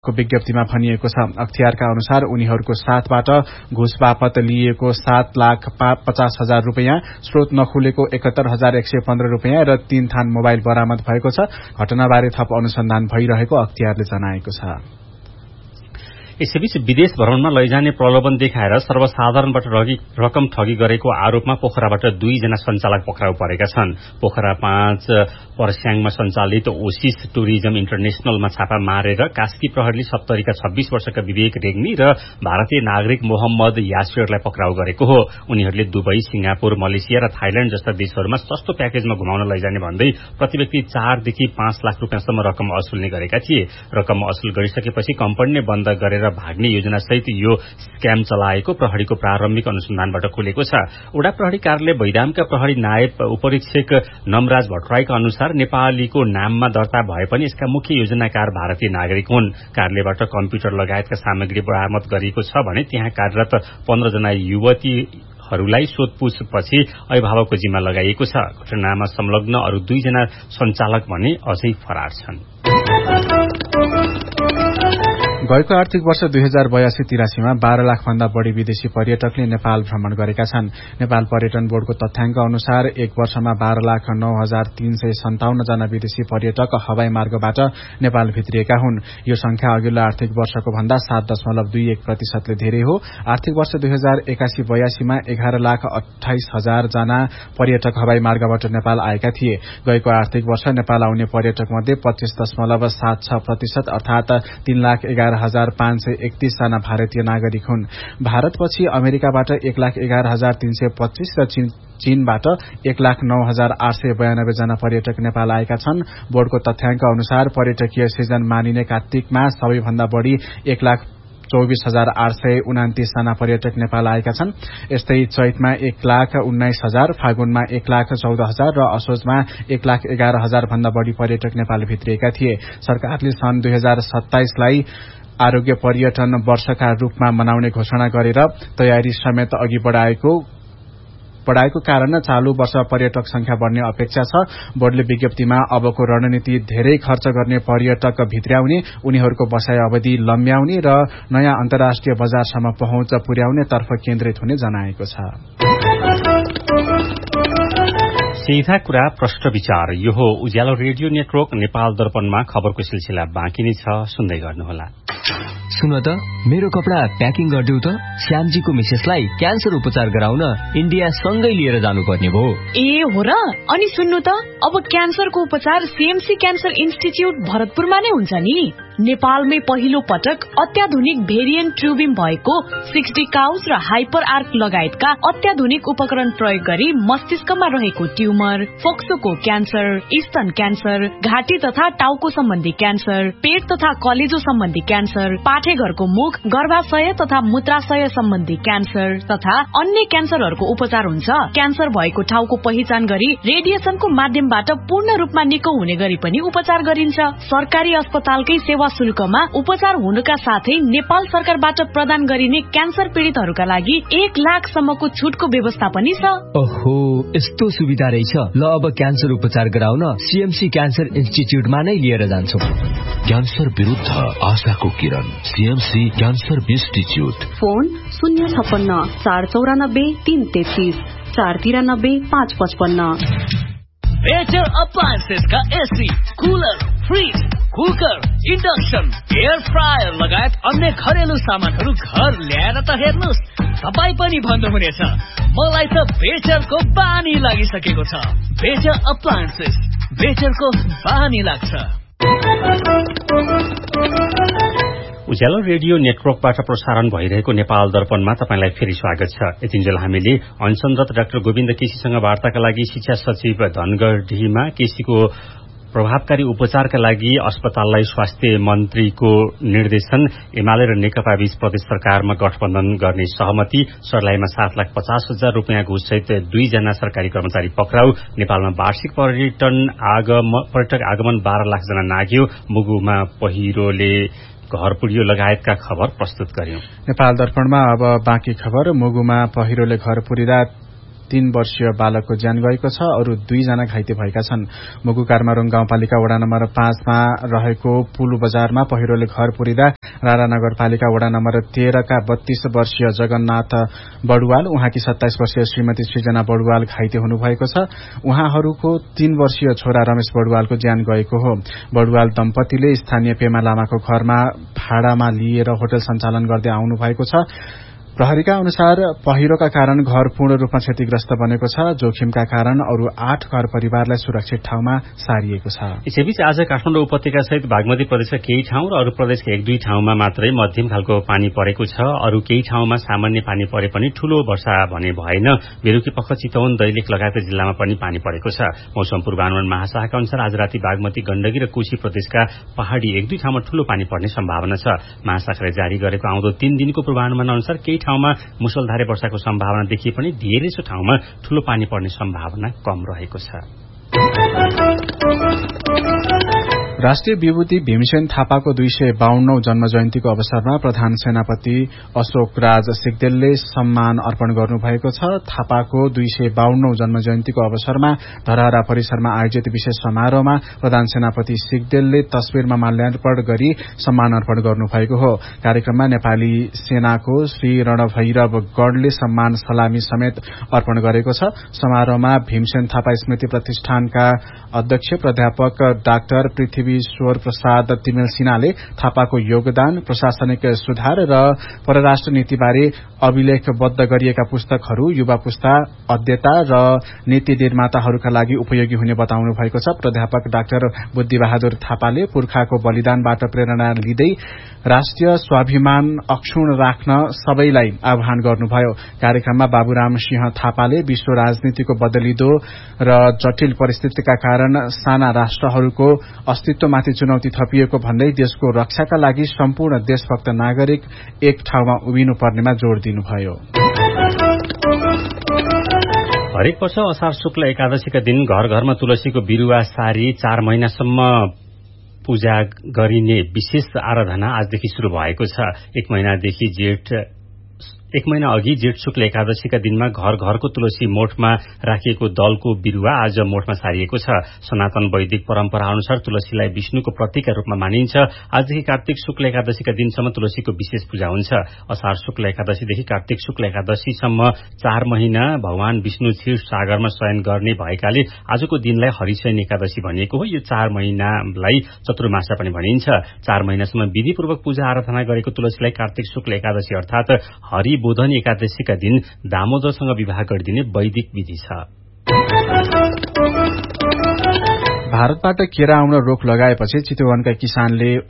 को विज्ञप्तिमा भनिएको छ। अख्तियारका अनुसार उनीहरूको साथबाट घुस बापत लिएको 7,50,000 रुपैयाँ, स्रोत नखुलेको 71,115 रुपैयाँ र 3 थान मोबाइल बरामद भएको छ। घटनाबारे थप अनुसन्धान भइरहेको अख्तियारले जनाएको छ। यसैबीच विदेश भ्रमणमा लैजाने प्रलोभन देखाएर सर्वसाधारणबाट रकम ठगी गरेको आरोपमा पोखराबाट 2 जना सञ्चालक पक्राउ परेका छन्। पोखरा 5 पर्स्याङमा सञ्चालित ओसिस टुरिज्म इन्टरनेशनलमा छापा मारेर कास्की प्रहरीले 70 का 26 वर्षका विवेक रेग्मी र भारतीय नागरिक मोहम्मद यासिरलाई पक्राउ गरेको हो। उनीहरूले दुबई, सिंगापुर, मलेसिया र थाइल्याण्ड जस्ता देशहरूमा सस्तो प्याकेजमा घुमाउन लैजाने भन्दै प्रति व्यक्ति 4 देखि 5 लाख रुपियाँसम्म रकम असुल्ने गरेका थिए। रकम असुल गरिसकेपछि कम्पनीले बन्द गरेर भाग्ने योजना सहित यो स्क्याम चलाएको प्रहरीको प्रारम्भिक अनुसन्धानबाट खुलेको छ। वडा प्रहरी कार्यालय भैदामका प्रहरी नायब उपरीक्षक नमराज भट्टराईका अनुसार नेपालीको नाममा दर्ता भए पनि यसका मुख्य योजनाकार भारतीय नागरिक हुन्। कार्यालयबाट कम्प्युटर लगायतका सामग्री बरामद गरिएको छ भने त्यहाँ कार्यरत 15 जना युवतीहरूलाई सोधपूछपछि अभिभावकको जिम्मा लगाइएको छ। घटनामा संलग्न अरू 2 जना सञ्चालक भने अझै फरार छन्। गएको आर्थिक वर्ष 2082-83 मा 12 लाख भन्दा बढ़ी विदेशी पर्यटकले नेपाल भ्रमण गरेका छन्। नेपाल पर्यटन बोर्डको तथ्याङ्क अनुसार एक वर्षमा 12,09,357 जना विदेशी पर्यटक हवाई मार्गबाट नेपाल भित्रिएका हुन्। यो संख्या अघिल्लो आर्थिक वर्षको भन्दा 7.21% धेरै हो। आर्थिक वर्ष 2081-82 मा 11,28,000 जना पर्यटक हवाई मार्गबाट नेपाल आएका थिए। गएको आर्थिक वर्ष नेपाल आउने पर्यटक मध्ये 25.76% अर्थात 3,11,531 जना भारतीय नागरिक हुन्। भारतपछि अमेरिकाबाट 1,11,325 र चीनबाट 1,09,892 जना पर्यटक नेपाल आएका छन्। बोर्डको तथ्याङ्क अनुसार पर्यटकीय सिजन मानिने कार्तिकमा सबैभन्दा बढ़ी 1,24,829 जना पर्यटक नेपाल आएका छन्। यस्तै चैतमा 1,19,000, फागुनमा 1,14,000 र असोजमा 1,11,000 भन्दा बढ़ी पर्यटक नेपाल भित्रिएका थिए। सरकारले सन् 2027 लाई आरोग्य पर्यटन वर्षका रूपमा मनाउने घोषणा गरेर तयारी समेत अघि बढ़ाएको कारण चालू वर्ष पर्यटक संख्या बढ़ने अपेक्षा छ। बोर्डले विज्ञप्तिमा अबको रणनीति धेरै खर्च गर्ने पर्यटक भित्र्याउने, उनीहरूको बसाई अवधि लम्ब्याउने र नयाँ अन्तर्राष्ट्रिय बजारसम्म पहुँच पुर्याउने तर्फ केन्द्रित हुने जनाएको छ। सीधा कुरा प्रश्न विचार, यो हो उज्यालो रेडियो नेटवर्क नेपाल दर्पणमा खबरको सिलसिला बाँकी नै छ, सुन्दै गर्नुहोला। सुन त, मेरो कपडा प्याकिङ गरिदेऊ त। श्यामजीको मिसेसलाई क्यान्सर उपचार गराउन इन्डिया सँगै लिएर जानुपर्ने भयो। ए हो र? अनि सुन्नु त, अब क्यान्सरको उपचार सीएमसी क्यान्सर इन्स्टिच्युट भरतपुरमा नै हुन्छ नि। नेपालमै पहिलो पटक अत्याधुनिक भेरिएन्ट ट्युबिम भएको 60 काउज र हाइपर आर्क लगायतका अत्याधुनिक उपकरण प्रयोग गरी मस्तिष्कमा रहेको ट्युमर, फोक्सोको क्यान्सर, स्तन क्यान्सर, घाँटी तथा टाउको सम्बन्धी क्यान्सर, पेट तथा कलेजो सम्बन्धी क्यान्सर, पाठेघरको मुख, गर्भाशय तथा मूत्राशय सम्बन्धी क्यान्सर तथा अन्य क्यान्सरहरूको उपचार हुन्छ। क्यान्सर भएको ठाउँको पहिचान गरी रेडिएसनको माध्यमबाट पूर्ण रूपमा निको हुने गरी पनि उपचार गरिन्छ। सरकारी अस्पतालकै सेवा शुल्कमा उपचार हुनुका साथै नेपाल सरकारबाट प्रदान गरिने क्यान्सर पीड़ितहरूका लागि 1 लाखसम्मको छुटको व्यवस्था पनि छ। ओहो, यस्तो सुविधा रहेछ। ल, अब क्यान्सर उपचार गराउन सीएमसी क्यान्सर इन्स्टिच्युटमा नै लिएर जान्छौं। क्यान्सर विरुद्ध आशाको किरण, CMC cancer institute. Phone 056 494 333 493 555। Better appliances का AC, cooler, fridge, cooker, induction, air fryer लगायत अन्य घरेलु सामानहरू घर ल्याएर त हेर्नुस्, तपाई पनि भन्नुहुनेछ मलाई त बेटरको बानी लागिसकेको छ। बेटर अप्लायन्सेस, बेटरको बानी लाग्छ। उज्यालो रेडियो नेटवर्कबाट प्रसारण भइरहेको नेपाल दर्पणमा तपाईंलाई फेरि स्वागत छ। यतिन्जेल हामीले अनसनरत डाक्टर गोविन्द केसीसँग वार्ताका लागि शिक्षा सचिव धनगढीमा केसीको प्रभावकारी उपचारका लागि अस्पताललाई स्वास्थ्य मन्त्रीको निर्देशन, एमाले र नेकपा बीच प्रदेश सरकारमा गठबन्धन गर्ने सहमति, सर्लाहीमा 7,50,000 रुपियाँ घुससहित 2 जना सरकारी कर्मचारी पक्राउ, नेपालमा वार्षिक पर्यटक आगमन 12 लाख जना नाग्यो, मुगुमा पहिरोले घर पुर्यो लगायतका खबर प्रस्तुत गर्यौं। नेपाल दर्पणमा अब बाँकी खबर। मुगुमा पहिरोले घर पुरिदा 3 वर्षीय बालकको ज्यान गएको छ। अरू 2 जना घाइते भएका छन्। मुगु कारमारुङ गाउँपालिका वडा नम्बर 5 मा रहेको पुल बजारमा पहिरोले घर पुरिदा रारा नगरपालिका वडा नम्बर 13 का 32 वर्षीय जगन्नाथ बडुवाल, उहाँकी 27 वर्षीय श्रीमती सृजना बडुवाल घाइते हुनुभएको छ। उहाँहरूको 3 वर्षीय छोरा रमेश बडुवालको ज्यान गएको हो। बडुवाल दम्पतिले स्थानीय पेमा लामाको घरमा भाडामा लिएर होटल सञ्चालन गर्दै आउनु भएको छ। प्रहरीका अनुसार पहिरोका कारण घर पूर्ण रूपमा क्षतिग्रस्त बनेको छ। जोखिमका कारण अरू 8 घर परिवारलाई सुरक्षित ठाउँमा सारिएको छ। यसैबीच आज काठमाडौँ उपत्यका सहित बागमती प्रदेशका केही ठाउँ र अरू प्रदेशका 1-2 ठाउँमा मात्रै मध्यम खालको पानी परेको छ। अरू केही ठाउँमा सामान्य पानी परे पनि ठूलो वर्षा भने भएन। बेलुकी पख चितवन, दैलेख लगायतका जिल्लामा पनि पानी परेको छ। मौसम पूर्वानुमान महाशाखाका अनुसार आज राति बागमती, गण्डकी र कोशी प्रदेशका पहाड़ी 1-2 ठाउँमा ठूलो पानी पर्ने सम्भावना छ। महाशाखाले जारी गरेको आउँदो 3 दिनको पूर्वानुमान अनुसार केही ठाउँमा मुसलधारे वर्षाको सम्भावना देखिए पनि धेरैजसो ठाउँमा ठूलो पानी पर्ने सम्भावना कम रहेको छ। राष्ट्रिय विभूति भीमसेन थापाको 252औं जन्म जयन्तीको अवसरमा प्रधान सेनापति अशोक राज सिग्देलले सम्मान अर्पण गर्नुभएको छ। थापाको 252औं जन्म जयन्तीको अवसरमा धरहरा परिसरमा आयोजित विशेष समारोहमा प्रधान सेनापति सिग्देलले तस्वीरमा माल्यार्पण गरी सम्मान अर्पण गर्नुभएको हो। कार्यक्रममा नेपाली सेनाको श्री रणभैरव गणले सम्मान सलामी समेत अर्पण गरेको छ। समारोहमा भीमसेन थापा स्मृति प्रतिष्ठानका अध्यक्ष प्राध्यापक डाक्टर पृथ्वीश्वर प्रसाद तिमेल सिन्हाले थापाको योगदान, प्रशासनिक सुधार र परराष्ट्र नीतिबारे अभिलेखबद्ध गरिएका पुस्तकहरू युवा पुस्ता, अध्येता र नीति निर्माताहरूका लागि उपयोगी हुने बताउनु भएको छ। प्राध्यापक डाक्टर बुद्धिबहादुर थापाले पुर्खाको बलिदानबाट प्रेरणा लिँदै राष्ट्रिय स्वाभिमान अक्षुण्ण राख्न सबैलाई आह्वान गर्नुभयो। कार्यक्रममा बाबुराम सिंह थापाले विश्व राजनीतिको बदलिदो र जटिल परिस्थितिका कारण साना राष्ट्रहरूको अस्तित्वमाथि चुनौती थपिएको भन्दै देशको रक्षाका लागि सम्पूर्ण देशभक्त नागरिक एक ठाउँमा उभिनु पर्नेमा जोड़ दिनुभयो। हरेक वर्ष असार शुक्ल एकादशीका दिन घर घरमा तुलसीको बिरुवा सारी 4 महिनासम्म पूजा गरिने विशेष आराधना आजदेखि शुरू भएको छ। एक महिना अघि जेठ शुक्ल एकादशीका दिनमा घर घरको तुलसी मोठमा राखिएको दलको बिरुवा आज मोठमा सारिएको छ। सनातन वैदिक परम्परा अनुसार तुलसीलाई विष्णुको प्रतीकका रूपमा मानिन्छ। आजदेखि कार्तिक शुक्ल एकादशीका दिनसम्म तुलसीको विशेष पूजा हुन्छ। असार शुक्ल एकादशीदेखि कार्तिक शुक्ल एकादशीसम्म 4 महिना भगवान विष्णु क्षीर सागरमा शयन गर्ने भएकाले आजको दिनलाई हरिशयन एकादशी भनिएको हो। यो 4 महिनालाई चतुर्मासा पनि भनिन्छ। 4 महिनासम्म विधिपूर्वक पूजा आराधना गरेको तुलसीलाई कार्तिक शुक्ल एकादशी अर्थात हरिबोधन एकादशीका दिन दामोदरसँग विवाह गरिदिने वैदिक विधि छ। भारतबाट केरा आउन रोक लगाएपछि चितवनका किसानले